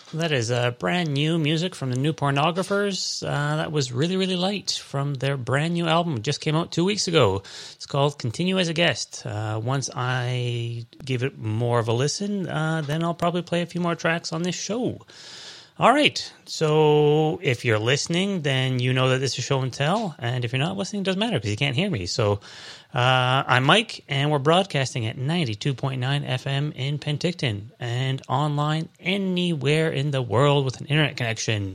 That is brand new music from the New Pornographers. That was Really, Really Light from their brand new album. It just came out 2 weeks ago. It's called Continue as a Guest. Once I give it more of a listen, then I'll probably play a few more tracks on this show. All right, so if you're listening, then you know that this is Show and Tell, and if you're not listening, it doesn't matter because you can't hear me. So I'm Mike, and we're broadcasting at 92.9 FM in Penticton, and online anywhere in the world with an internet connection.